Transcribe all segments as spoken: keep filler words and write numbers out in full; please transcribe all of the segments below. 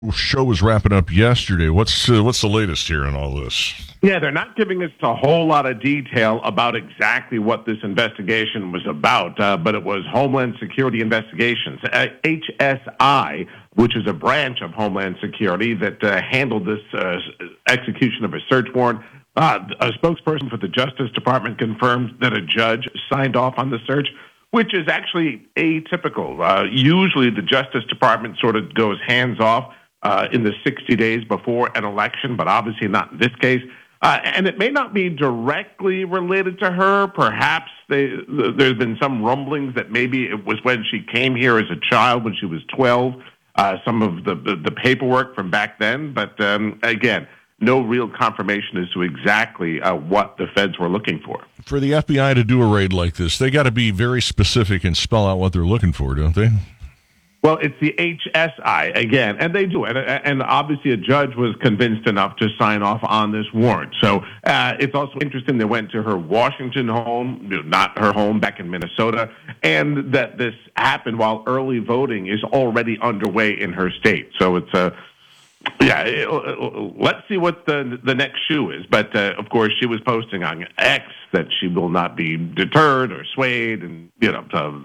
show was wrapping up yesterday. What's uh, what's the latest here in all this? Yeah, they're not giving us a whole lot of detail about exactly what this investigation was about, uh, but it was Homeland Security Investigations, uh, H S I, which is a branch of Homeland Security that uh, handled this uh, execution of a search warrant. Uh, a spokesperson for the Justice Department confirmed that a judge signed off on the search, which is actually atypical. Uh, usually the Justice Department sort of goes hands-off uh, in the sixty days before an election, but obviously not in this case. Uh, and it may not be directly related to her. Perhaps they, th- there's been some rumblings that maybe it was when she came here as a child, when she was twelve, uh, some of the, the, the paperwork from back then. But um, again, no real confirmation as to exactly uh, what the feds were looking for. For the F B I to do a raid like this, they got to be very specific and spell out what they're looking for, don't they? Well, it's the H S I, again, and they do it. And obviously a judge was convinced enough to sign off on this warrant. So uh, it's also interesting they went to her Washington home, not her home back in Minnesota, and that this happened while early voting is already underway in her state. So it's a... Yeah, it, it, let's see what the the next shoe is. But, uh, of course, she was posting on X that she will not be deterred or swayed. And, you know, so,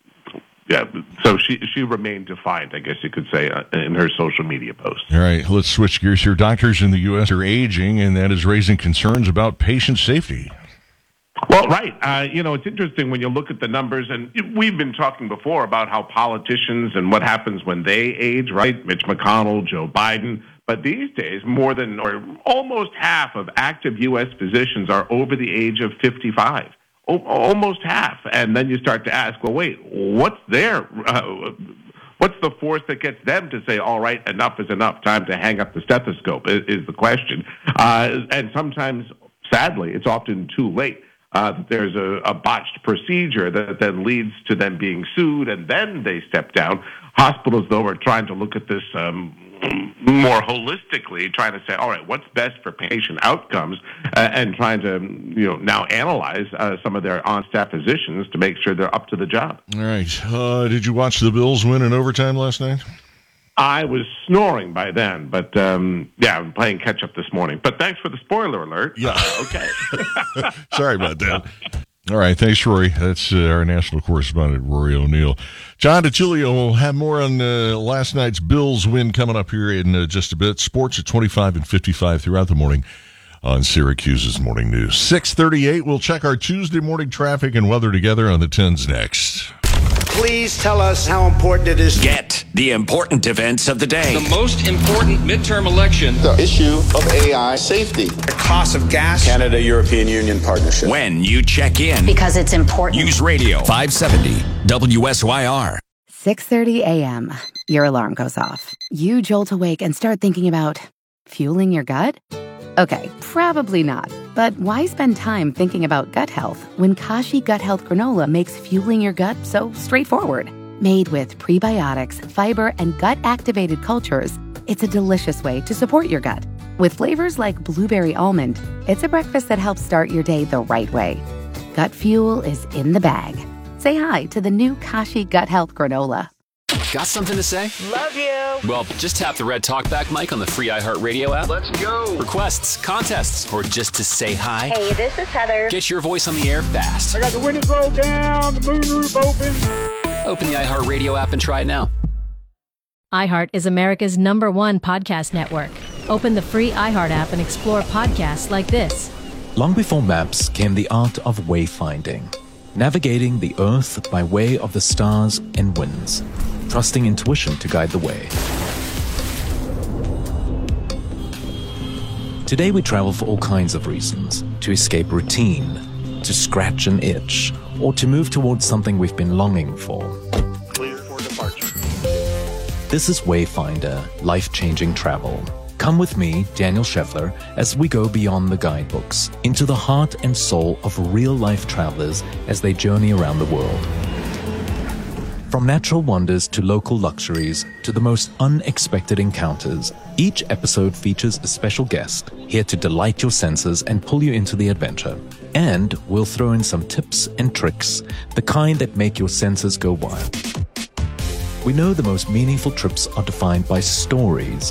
yeah, so she, she remained defiant, I guess you could say, uh, in her social media posts. All right, let's switch gears here. Doctors in the U S are aging, and that is raising concerns about patient safety. Well, right. Uh, you know, it's interesting when you look at the numbers, and we've been talking before about how politicians and what happens when they age, right? Mitch McConnell, Joe Biden. But these days, more than or almost half of active U S physicians are over the age of fifty-five. O- almost half. And then you start to ask, well, wait, what's their... Uh, What's the force that gets them to say, all right, enough is enough, time to hang up the stethoscope, is, is the question. Uh, and sometimes, sadly, it's often too late. Uh, there's a, a botched procedure that then leads to them being sued, and then they step down. Hospitals, though, are trying to look at this um, more holistically, trying to say, all right, what's best for patient outcomes, uh, and trying to, you know, now analyze uh, some of their on-staff physicians to make sure they're up to the job. All right. Uh, did you watch the Bills win in overtime last night? I was snoring by then, but um, yeah, I'm playing catch-up this morning. But thanks for the spoiler alert. Yeah. Uh, okay. Sorry about that. All right. Thanks, Rory. That's uh, our national correspondent, Rory O'Neill. John DiGilio will have more on uh, last night's Bills win coming up here in uh, just a bit. Sports at twenty-five and fifty-five throughout the morning on Syracuse's Morning News. six thirty-eight, we'll check our Tuesday morning traffic and weather together on the tens next. Please tell us how important it is. Get the important events of the day. The most important midterm election. The issue of A I safety. The cost of gas. Canada-European Union partnership. When you check in. Because it's important. News Radio five seventy W S Y R. six thirty a.m. Your alarm goes off. You jolt awake and start thinking about fueling your gut? Okay, probably not. But why spend time thinking about gut health when Kashi Gut Health Granola makes fueling your gut so straightforward? Made with prebiotics, fiber, and gut-activated cultures, it's a delicious way to support your gut. With flavors like blueberry almond, it's a breakfast that helps start your day the right way. Gut fuel is in the bag. Say hi to the new Kashi Gut Health Granola. Got something to say? Love you. Well, just tap the red talkback mic on the free iHeartRadio app. Let's go. Requests, contests, or just to say hi. Hey, this is Heather. Get your voice on the air fast. I got the windows rolled down, the moonroof open. Open the iHeartRadio app and try it now. iHeart is America's number one podcast network. Open the free iHeart app and explore podcasts like this. Long before maps came the art of wayfinding, navigating the earth by way of the stars and winds, trusting intuition to guide the way. Today we travel for all kinds of reasons: to escape routine, to scratch an itch, or to move towards something we've been longing for. Clear for departure. This is Wayfinder, life-changing travel. Come with me, Daniel Scheffler, as we go beyond the guidebooks, into the heart and soul of real-life travelers as they journey around the world. From natural wonders to local luxuries to the most unexpected encounters, each episode features a special guest here to delight your senses and pull you into the adventure. And we'll throw in some tips and tricks, the kind that make your senses go wild. We know the most meaningful trips are defined by stories,